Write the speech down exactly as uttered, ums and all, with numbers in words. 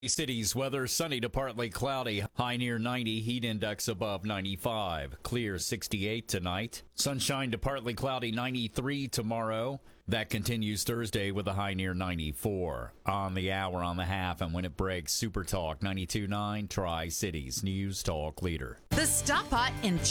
Cities weather, sunny to partly cloudy, high near ninety, heat index above ninety-five, clear sixty-eight tonight, sunshine to partly cloudy ninety-three tomorrow. That continues Thursday with a high near ninety-four. On the hour, on the half, and when it breaks, Super Talk ninety-two point nine, Tri-Cities News Talk Leader. The Stock Pot in